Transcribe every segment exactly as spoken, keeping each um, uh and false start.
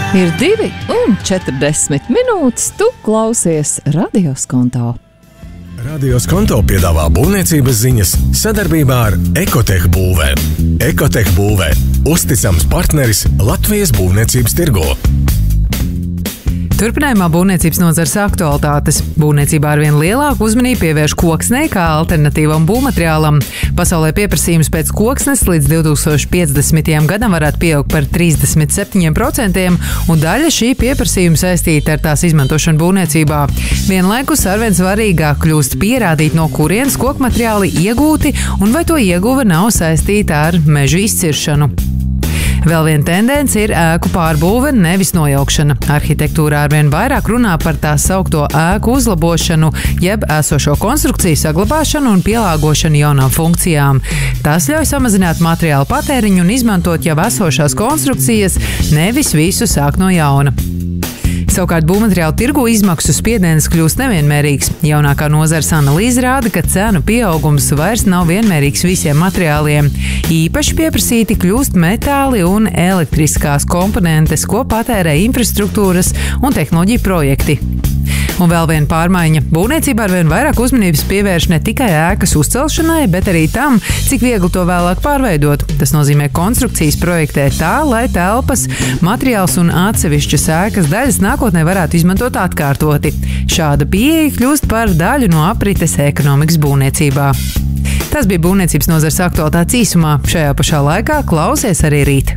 Ir divi un četrdesmit minūtes. Tu klausies Radio Skonto. Radio Skonto piedāvā būvniecības ziņas sadarbībā ar Ekotech būvē. Ekotech būvē – uzticams partneris Latvijas būvniecības tirgū. Turpinājumā būvniecības nozares aktualitātes. Būvniecībā arvien lielāku uzmanību pievērš koksnei kā alternatīvam būvmateriālam. Pasaulē pieprasījums pēc koksnes līdz divi tūkstoši piecdesmitajam gadam varētu pieaugt par trīsdesmit septiņiem procentiem, un daļa šī pieprasījuma saistīta ar tās izmantošanu būvniecībā. Vienlaikus arvien svarīgāk kļūst pierādīt, no kurienes kokmateriāli iegūti un vai to ieguva nav saistīta ar mežu izciršanu. Vēl viena tendence ir ēku pārbūve, nevis nojaukšana. Arhitektūrā arvien vairāk runā par tā saukto ēku uzlabošanu, jeb esošo konstrukciju saglabāšanu un pielāgošanu jaunām funkcijām. Tas ļauj samazināt materiālu patēriņu un izmantot jau esošās konstrukcijas, nevis visu sākt no jauna. Savukārt būvmateriālu tirgu izmaksu spiediens kļūst nevienmērīgs. Jaunākā nozares analīze rāda, ka cenu pieaugums vairs nav vienmērīgs visiem materiāliem. Īpaši pieprasīti kļūst metāli un elektriskās komponentes, ko patērē infrastruktūras un tehnoloģiju projekti. Un vēl viena pārmaiņa. Būvniecībā arvien vairāk uzmanības pievērš ne tikai ēkas uzcelšanai, bet arī tam, cik viegli to vēlāk pārveidot. Tas nozīmē konstrukcijas projektē tā, lai telpas, materiāls un atsevišķas ēkas daļas nākotnē varētu izmantot atkārtoti. Šāda pieeja kļūst par daļu no aprites ekonomikas būvniecībā. Tas bija būvniecības nozares aktualitātes īsumā. Šajā pašā laikā klausies arī rīt.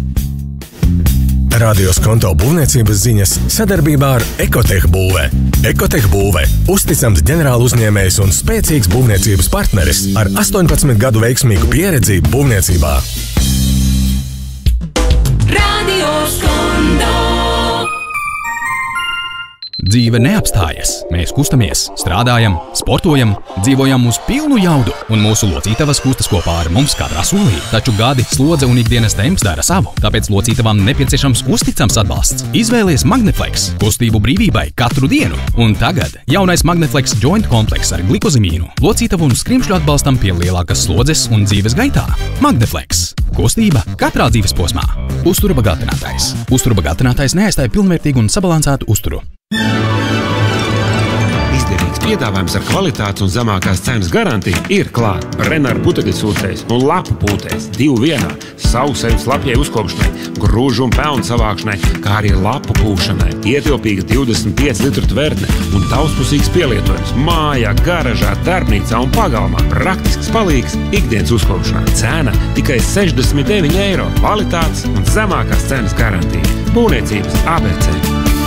Radio Skonto būvniecības ziņas sadarbībā ar Ekotech būvē. Ekotech būvē – uzticams ģenerāla uzņēmējs un spēcīgs būvniecības partneris ar astoņpadsmit gadu veiksmīgu pieredzi būvniecībā. Radio Skonto. Dzīve neapstājas. Mēs kustamies, strādājam, sportojam, dzīvojam uz pilnu jaudu, un mūsu locītavas kustas kopā ar mums katrā solī. Taču gadi, slodze un ikdienas temps dara savu, tāpēc locītavām nepieciešams uzticams atbalsts. Izvēlies Magneflex kustību brīvībai katru dienu. Un tagad jaunais Magneflex Joint komplekss ar glikozimīnu, locītavu un skrimšļu atbalstam pie lielākas slodzes un dzīves gaitā. Magneflex – kustība katrā dzīves posmā. Uztura bagātinātājs. Uztura bagātinātājs neaizstāja pilnvērtīgu un sabalansētu uzturu. Izdevīgs piedāvājums ar kvalitātes un zemākās cenas garantiju ir klāt. Renāra putekļu sūcējs un lapu pūtējs divu vienā, sausējums lapjai uzkopšanai, grūžu un pelnu savākšanai, kā arī lapu pūšanai. Ietilpīga divdesmit pieci litru tvertne un daudzpusīgs pielietojums mājā, garažā, darbnīcā un pagalmā. Praktisks palīgs ikdienas uzkopšanā. Cena tikai sešdesmit deviņi eiro. Kvalitātes un zemākās cenas garantija. Būvniecības A B C.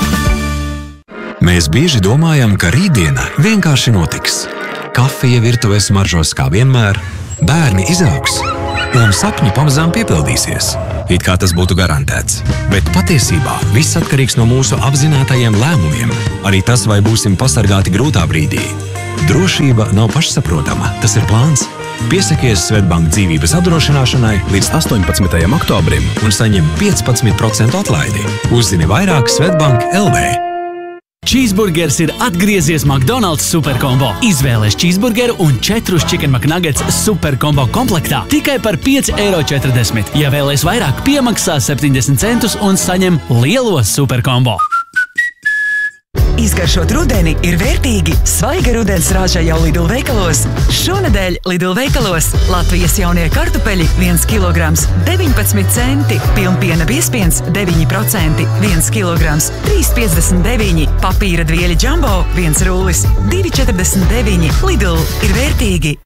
Mēs bieži domājam, ka rītdiena vienkārši notiks. Kafija virtuves smaržos kā vienmēr, bērni izaugs un sapņi pamazām piepildīsies. It kā tas būtu garantēts. Bet patiesībā viss atkarīgs no mūsu apzinātajiem lēmumiem. Arī tas, vai būsim pasargāti grūtā brīdī. Drošība nav pašsaprotama, tas ir plāns. Piesakies Svetbank dzīvības apdrošināšanai līdz astoņpadsmitajam oktobrim un saņem piecpadsmit procentu atlaidi. Uzzini vairāk Svetbank L V. Cheeseburgers ir atgriezies McDonald's superkombo. Izvēlies cheeseburgeru un četrus chicken McNuggets superkombo komplektā tikai par pieci eiro četrdesmit. Ja vēlies vairāk, piemaksā septiņdesmit centus un saņem lielo superkombo. Izgaršot rudeni ir vērtīgi. Svaiga rudens rāža jau Lidl veikalos. Šonedēļ Lidl veikalos Latvijas jaunie kartupeļi viens kilograms deviņpadsmit centi, pilnpiena biezpiens deviņi procenti, viens kilograms trīs piecdesmit deviņi, papīra dvieļi džambo viens rullis divi četrdesmit deviņi. Lidl ir vērtīgi.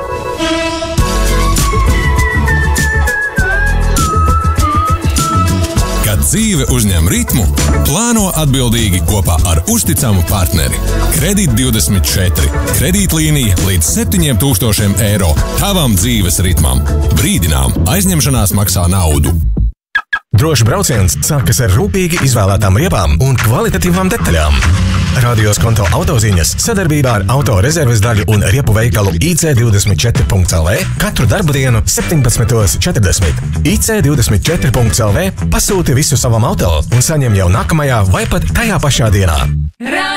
Kad dzīve uzņem ritmu, plāno atbildīgi kopā ar uzticamu partneri. Kredīt divdesmit četri. Kredītlīnija līdz septiņiem tūkstošiem eiro. Tavam dzīves ritmam. Brīdinām, aizņemšanās maksā naudu. Drošs brauciens sākas ar rūpīgi izvēlētām riepām un kvalitatīvām detaļām. Radio Skonto autoziņas sadarbībā ar autorezerves daļu un riepu veikalu I C divdesmit četri punkts L V katru darbu dienu septiņpadsmit četrdesmit. I C divdesmit četri punkts L V pasūti visu savam auto un saņem jau nākamajā vai pat tajā pašā dienā.